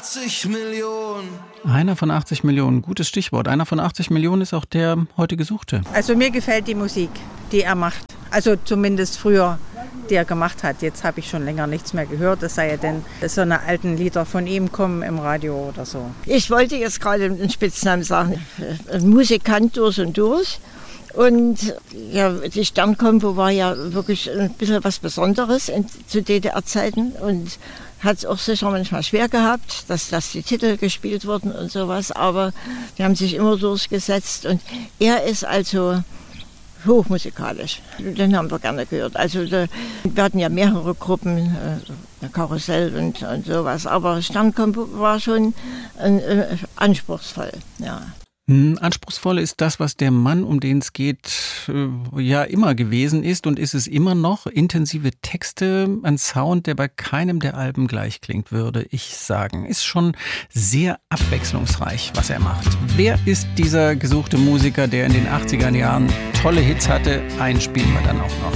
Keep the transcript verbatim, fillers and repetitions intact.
achtzig Millionen. Einer von achtzig Millionen, gutes Stichwort. Einer von achtzig Millionen ist auch der heute Gesuchte. Also mir gefällt die Musik, die er macht. Also zumindest früher, die er gemacht hat. Jetzt habe ich schon länger nichts mehr gehört, es sei ja denn, dass so eine alten Lieder von ihm kommen im Radio oder so. Ich wollte jetzt gerade einen Spitznamen sagen, ein Musikant durch und durch. Und ja, die Sternkombo war ja wirklich ein bisschen was Besonderes in, zu D D R-Zeiten und hat es auch sicher manchmal schwer gehabt, dass, dass die Titel gespielt wurden und sowas, aber die haben sich immer durchgesetzt und er ist also hochmusikalisch. Den haben wir gerne gehört. Also da, wir hatten ja mehrere Gruppen, äh, Karussell und, und sowas, aber Sternkombo war schon äh, äh, anspruchsvoll, ja. Hm, anspruchsvoll ist das, was der Mann, um den es geht, äh, ja immer gewesen ist und ist es immer noch. Intensive Texte, ein Sound, der bei keinem der Alben gleich klingt, würde ich sagen. Ist schon sehr abwechslungsreich, was er macht. Wer ist dieser gesuchte Musiker, der in den achtziger Jahren tolle Hits hatte? Einen spielen wir dann auch noch.